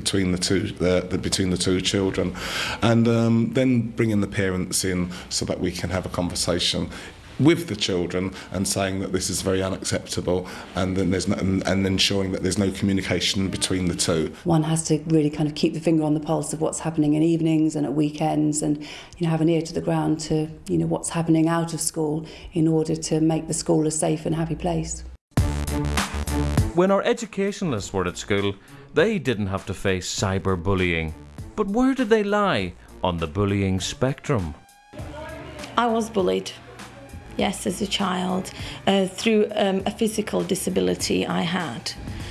between the two children, and then bringing the parents in so that we can have a conversation with the children and saying that this is very unacceptable, and then and ensuring that there's no communication between the two. One has to really kind of keep the finger on the pulse of what's happening in evenings and at weekends, and have an ear to the ground to what's happening out of school in order to make the school a safe and happy place. When our educationalists were at school, they didn't have to face cyberbullying. But where did they lie on the bullying spectrum? I was bullied. Yes, as a child, through a physical disability I had.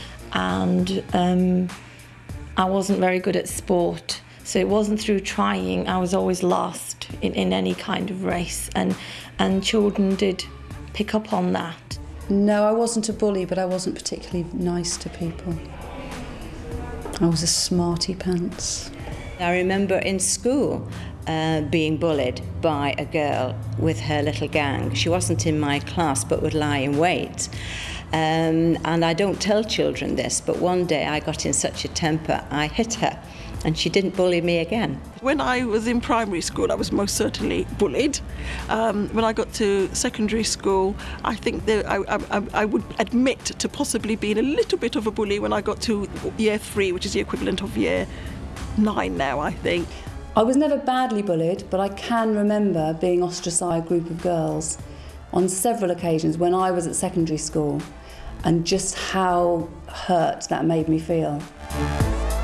And I wasn't very good at sport, so it wasn't through trying. I was always lost in any kind of race, and children did pick up on that. No, I wasn't a bully, but I wasn't particularly nice to people. I was a smarty pants. I remember in school being bullied by a girl with her little gang. She wasn't in my class but would lie in wait. And I don't tell children this, but one day I got in such a temper, I hit her, and she didn't bully me again. When I was in primary school, I was most certainly bullied. When I got to secondary school, I think that I would admit to possibly being a little bit of a bully when I got to year 3, which is the equivalent of year 9 now, I think. I was never badly bullied, but I can remember being ostracised by a group of girls on several occasions when I was at secondary school, and just how hurt that made me feel.